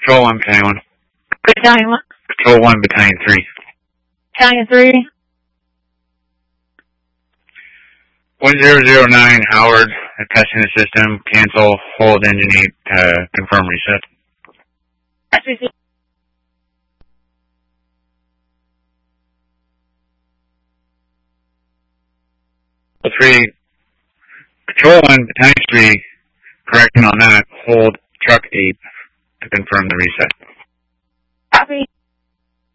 Control 1, Battalion 1. Battalion 1. Control 1, Battalion 3. Battalion 3. 1009, Howard, testing the system, cancel, hold engine 8, confirm reset. SVC. Three, Control 1, Battalion 3, correction on that, hold truck 8 to confirm the reset. Copy.